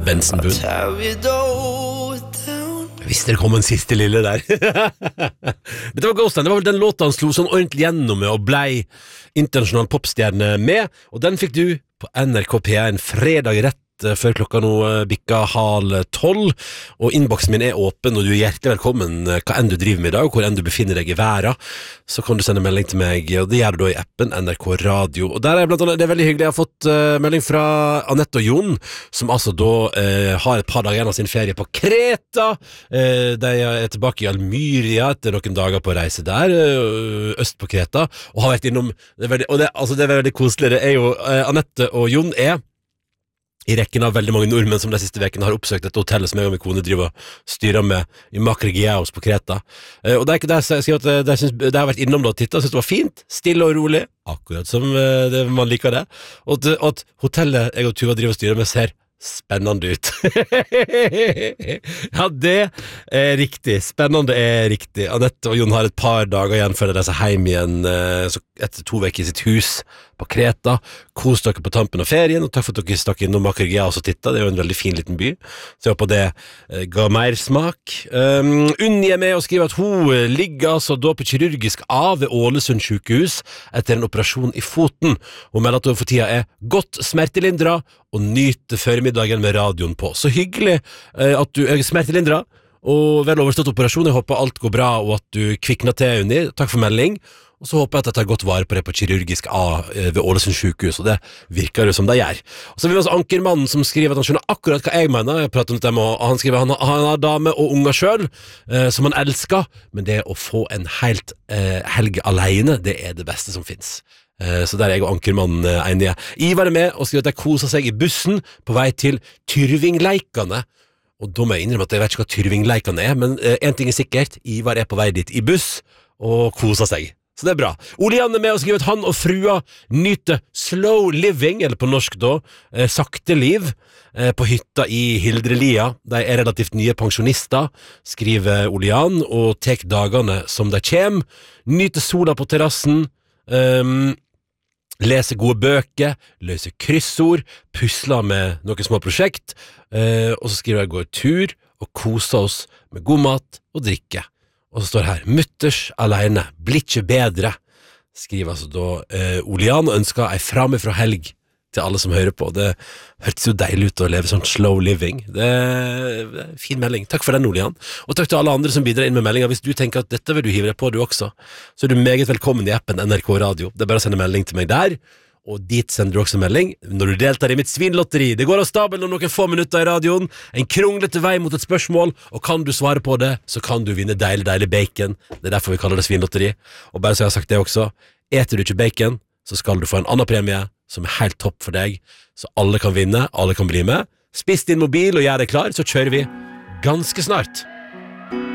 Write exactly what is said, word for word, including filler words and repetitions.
Bensenbund. Hvis det kom en siste lille der. Dette var Ghost, det var vel den låta han slo sånn ordentlig gjennom med og blei internasjonal popstjerne med, og den fikk du på N R K P en fredag rett før klokka nå bikka hal tolv, og innboksen min er åpen, og du er hjertelig velkommen hva enn du driver med i dag, og hvor enn du befinner deg i verden, så kan du sende melding til meg, og det gjør du da i appen N R K Radio, og der er blant annet, det er veldig hyggelig, jeg har fått uh, melding fra Anette og Jon, som altså da uh, har et par dager igjen av sin ferie på Kreta, uh, de er tilbake i Almyria etter noen dager på reise der, uh, øst på Kreta, og har vært innom, det er veldig, og det, altså det er veldig koselig, det er jo, uh, Anette og Jon er i rekken av veldig mange nordmenn som de siste vekene har oppsøkt dette hotellet som jeg og min kone driver og styrer med i Makregiaos på Kreta. Eh, og det er ikke det jeg skriver at det, synes, det har vært innom da og tittet, synes det var fint, stille og rolig, akkurat som eh, det, man liker det. Og at, at hotellet jeg og Tuva driver og styrer med ser spennende ut. Ja, det er riktig. Spennende er riktig. Anette og Jon har et par dager igjen før de reiser hjem igjen eh, så etter to vekker i sitt hus på Kreta. Kos dere på tampen av ferien, og takk for at dere stakk innom Makregiaos og tittet. Det er jo en veldig fin liten by, så jeg håper det eh, ga mer smak. Um, Unni er med og skriver at hun ligger altså da på kirurgisk A ved Ålesund sykehus etter en operasjon i foten. Hun melder at hun for tida er godt smertelindra og nyter formiddagen med radioen på. Så hyggelig eh, at du er smertelindra og vel overstått operasjon. Jeg håper alt går bra og at du kvikner til, Unni. Takk for melding. Og så håper jeg at jeg tar godt vare på det på kirurgisk A ved Ålesund sykehus, og det virker jo som det gjør. Og så vil vi også Ankermannen som skriver at han skjønner akkurat hva jeg mener. Jeg prater om dette med, og han skriver at han, han har dame og unger selv, eh, som han elsker, men det å få en helt eh, helg alene, det er det beste som finnes. Eh, så der er jeg og Ankermannen eh, enige. Ivar er med og skriver at jeg koser seg i bussen på vei til Tyrvingleikane. Og da må jeg innrømme at jeg vet ikke hva Tyrvingleikane er, men eh, en ting er sikkert, Ivar er på vei dit i buss og koser seg. Så det er bra. Ole Jan er med og skriver at han og frua nyter slow living, eller på norsk da, eh, sakte liv, eh, på hytta i Hildrelia. De er relativt nye pensjonister, skriver Ole Jan, og tek dagene som de kjem. Nyter sola på terrassen, um, leser gode bøker, løser kryssord, pusler med noen små prosjekt, eh, og så skriver jeg går tur og koser oss med god mat og drikke. Og så står det her, mutters alene, blir ikke bedre, skriver altså da eh, Ole Jan, og ønsker ei framifrå helg til alle som hører på. Det hørtes jo deilig ut å leve sånn slow living. Det er fin melding. Takk for den, Ole Jan. Og takk til alle andre som bidrar inn med meldinger. Hvis du tenker at dette vil du hive deg på, du også, så er du meget velkommen i appen N R K Radio. Det er bare å sende melding til meg der, og dit sender du også melding når du deltar i mitt svinlotteri. Det går av stabelen om noen få minutter i radioen, en kronglete vei mot et spørsmål, og kan du svare på det, så kan du vinne deilig, deilig bacon. Det er derfor vi kaller det svinlotteri. Og bare så jeg har sagt det også, eter du ikke bacon, så skal du få en annen premie som er helt topp for deg, så alle kan vinne, alle kan bli med. Spiss din mobil og gjør deg klar, så kjører vi ganske snart.